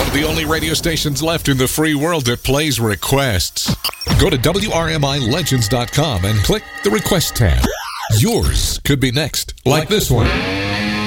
of the only radio stations left in the free world that plays requests. Go to WRMILegends.com and click the Request tab. Yours could be next, like this one.